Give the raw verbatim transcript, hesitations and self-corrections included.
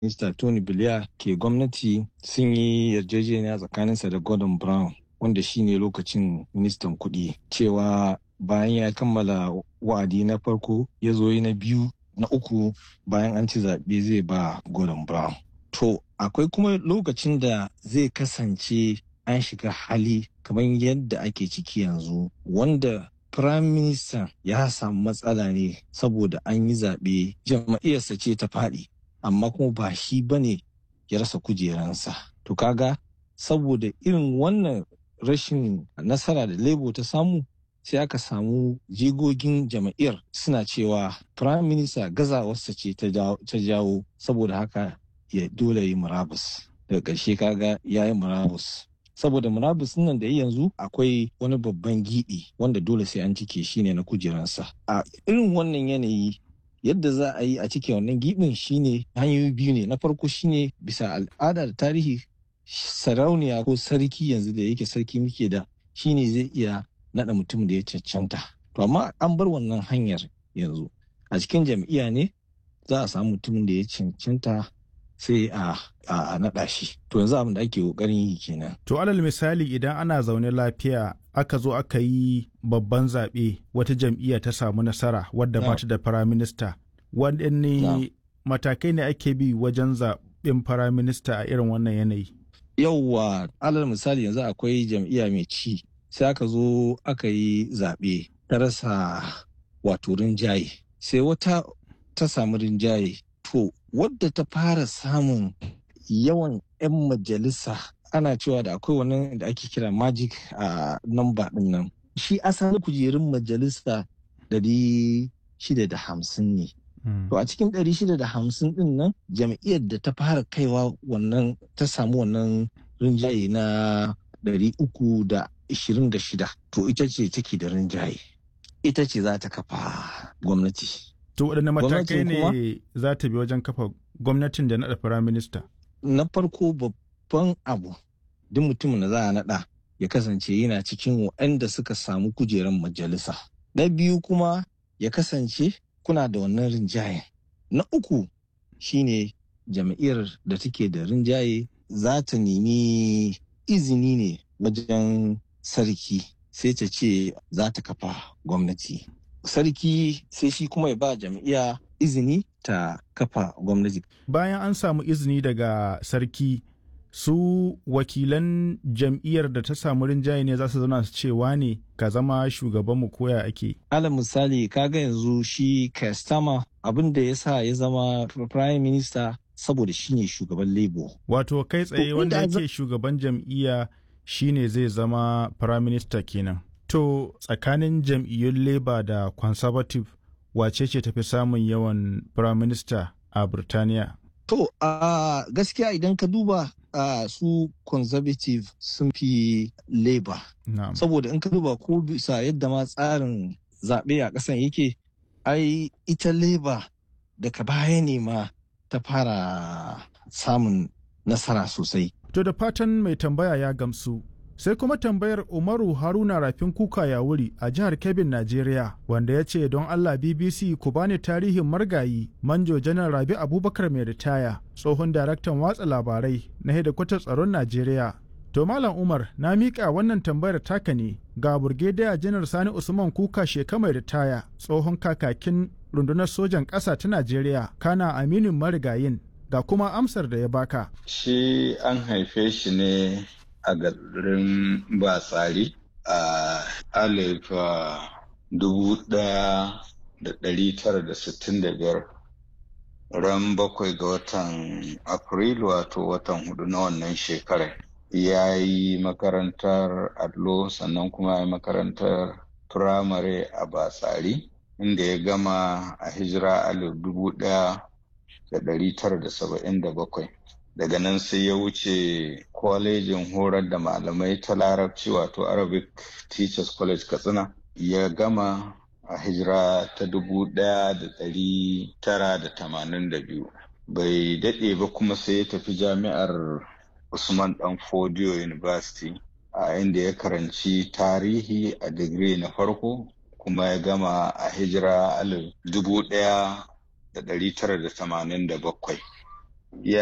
Minista Tony Blair ke gwamnati sun yi yarjejeniya tsakaninsa da Gordon Brown wanda shine lokacin ministan kuɗi cewa bayan ya kammala wa'adi na farko ya zo na biyu na uku bayan an ci zaɓe zai ba Gordon Brown. To akwai kuma lokacin da zai kasance an shiga hali kamar yadda ake ciki yanzu wanda Prime Minister ya samu matsala ne saboda an yi zaɓe jam'iyyarsa ce ta faɗi amma kuma ba shi bane ya rasa kujeransa. To kaga saboda irin wannan rashin nasara da Labour ta samu sai aka samu jigogin jam'iyyar suna cewa Prime Minister gazawarsa ce ta jawo saboda haka ya dole yi murabus. Daga ƙarshe kaga ya yi murabus. Saboda murabus nan da yanzu akwai wani babban giɓi wanda dole sai an cike shi ne na kujeransa. A irin wannan yanayi yadda za a yi a cike wannan giɓin shine hanyoyi biyu ne. Na farko shine bisa al'ada da tarihi sarauniya ko sarki yanzu da yake sarki muke da shine zai iya naɗa mutum da ya cancanta. To amma an bar wannan hanyar yanzu. A cikin jam'iyya ne za a samu mutumin da ya cancanta sai a a naɗa shi. To yanzu abin da ake ƙoƙarin yi kenan. To alal misali idan ana zaune lafiya aka zo aka yi babban zaɓe wata jam'iyya ta samu nasara wadda ba ta da firaminista. Waɗanne matakai ne ake bi wajen zaɓen firaminista a irin wannan yanayi? Yauwa alal misali yanzu akwai jam'iyya mai ci sai aka zo aka yi zaɓe ta rasa wato rinjaye sai wata ta samu rinjaye. To wadda ta fara samun yawan 'yan majalisa ana cewa da akwai wani da ake kira magic a number din nan. Shi asalin kujerun majalisa ɗari shida da hamsin ne. To a cikin ɗari shida da hamsin din nan jam'iyyar da ta fara kaiwa wannan ta samu wannan rinjaye na ɗari uku da ishirin da shida. To ita ce take da rinjaye. Ita ce za ta kafa gwamnati. To waɗanne matakai ne za ta bi wajen kafa gwamnatin da naɗa firaminista? Na farko babban abu duk mutumin da za a naɗa ya kasance yana cikin waɗanda suka samu kujerar majalisa. Na biyu kuma ya kasance kuna da wannan rinjaye. Na uku shine jam'iyyar da take da rinjaye za ta nemi izini ne wajen sarki sai ta ce za ta kafa gwamnati. Sarki sai shi kuma ya ba jam'iyya izini ta kafa gwamnati. Bayan an samu izini daga sarki su wakilan jam'iyyar da ta samu rinjaye ne za su zauna su cewa ne ka zama shugabanmu koya ake. Alal misali kaga yanzu shi Kastama abin da ya sa ya zama prime minister saboda shi ne shugaban Labour. Wato kai tsaye wanda yake shugaban jam'iyya shine zai zama prime minister kenan. To tsakanin jam'iyyun Labour da Conservative wace ce tafi samun yawan Prime Minister a Birtaniya? To a uh, gaskiya idan ka duba uh, su Conservative sun fi Labour. No. Saboda in ka duba ko bisa yadda ma tsarin zaɓe a ƙasan yake, ai ita Labour daga baya ne ma ta fara samun nasara sosai. To da fatan mai tambaya ya gamsu. Sai kuma tambayar Umaru Haruna Rafin Kuka ya wuri a jihar Kebbi, Najeriya, wanda ya ce don Allah B B C ku bani tarihin margayi Manjo Janar Rabi Abubakar mai ritaya, tsohon daraktan watsa labarai na hedikwatar tsaron Najeriya. To Malam Umar na miƙa wannan tambayar taka ne ga Burgediya Janar Sani Usman Kuka Sheka mai ritaya, tsohon kakakin rundunar sojan ƙasa ta Najeriya, kana aminin marigayin, ga kuma amsar da ya baka. Shi an haife shi ne a garin Batsari a alif dubu ɗaya da ɗari tara da sittin da biyar ran bakwai ga watan Afrilu wato watan hudu na wannan shekarar. Ya yi makarantar allo sannan kuma ya yi makarantar firamare a Batsari inda ya gama a hijira alif dubu ɗaya da ɗari tara da saba'in da bakwai. Daga nan sai ya wuce kwalejin horar da malamai ta larabci wato Arabic Teachers College Katsina ya gama a hijira ta dubu ɗaya da ɗari tara da tamanin da biyu. Bai daɗe ba kuma sai ya tafi jami'ar Usman Dan Fodio University a inda ya karanci tarihi a digiri na farko kuma ya gama a hijira alif dubu ɗaya da ɗari tara da tamanin da bakwai. ya